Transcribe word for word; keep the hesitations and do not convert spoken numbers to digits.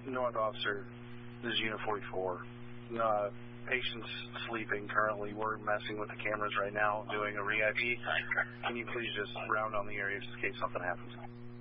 North Officer, this is Unit forty-four. Uh, patient's sleeping currently. We're messing with the cameras right now, doing a re-I P. Can you please just round on the area just in case something happens?